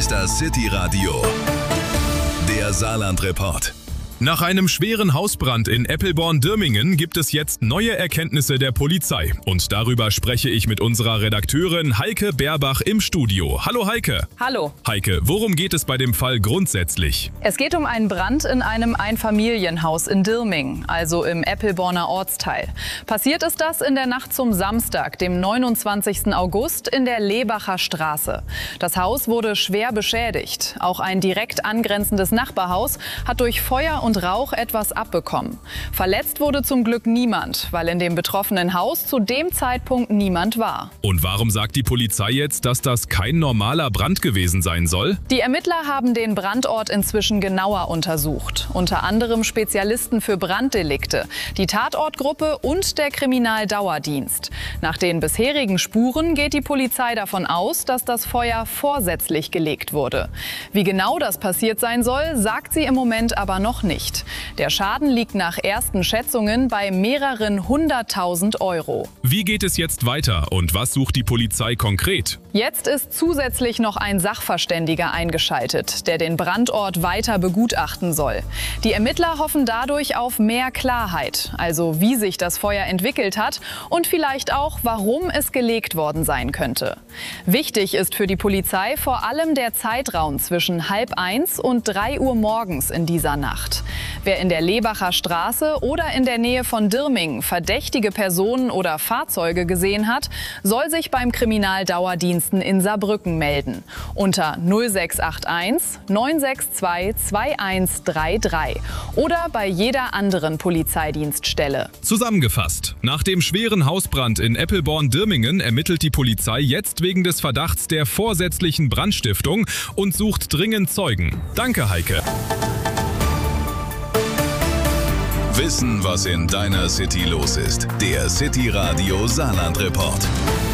ist das City Radio, der Saarland-Report. Nach einem schweren Hausbrand in Eppelborn-Dirmingen gibt es jetzt neue Erkenntnisse der Polizei. Und darüber spreche ich mit unserer Redakteurin Heike Berbach im Studio. Hallo Heike. Hallo. Heike, worum geht es bei dem Fall grundsätzlich? Es geht um einen Brand in einem Einfamilienhaus in Dirmingen, also im Eppelborner Ortsteil. Passiert ist das in der Nacht zum Samstag, dem 29. August in der Lebacher Straße. Das Haus wurde schwer beschädigt. Auch ein direkt angrenzendes Nachbarhaus hat durch Feuer und Rauch etwas abbekommen. Verletzt wurde zum Glück niemand, weil in dem betroffenen Haus zu dem Zeitpunkt niemand war. Und warum sagt die Polizei jetzt, dass das kein normaler Brand gewesen sein soll? Die Ermittler haben den Brandort inzwischen genauer untersucht. Unter anderem Spezialisten für Branddelikte, die Tatortgruppe und der Kriminaldauerdienst. Nach den bisherigen Spuren geht die Polizei davon aus, dass das Feuer vorsätzlich gelegt wurde. Wie genau das passiert sein soll, sagt sie im Moment aber noch nicht. Der Schaden liegt nach ersten Schätzungen bei mehreren 100.000 €. Wie geht es jetzt weiter und was sucht die Polizei konkret? Jetzt ist zusätzlich noch ein Sachverständiger eingeschaltet, der den Brandort weiter begutachten soll. Die Ermittler hoffen dadurch auf mehr Klarheit, also wie sich das Feuer entwickelt hat und vielleicht auch, warum es gelegt worden sein könnte. Wichtig ist für die Polizei vor allem der Zeitraum zwischen 12:30 und 3 Uhr morgens in dieser Nacht. Wer in der Lebacher Straße oder in der Nähe von Dirmingen verdächtige Personen oder Fahrzeuge gesehen hat, soll sich beim Kriminaldauerdiensten in Saarbrücken melden. Unter 0681 962 2133 oder bei jeder anderen Polizeidienststelle. Zusammengefasst: Nach dem schweren Hausbrand in Eppelborn-Dirmingen ermittelt die Polizei jetzt wegen des Verdachts der vorsätzlichen Brandstiftung und sucht dringend Zeugen. Danke, Heike. Wissen, was in deiner City los ist. Der City Radio Saarland-Report.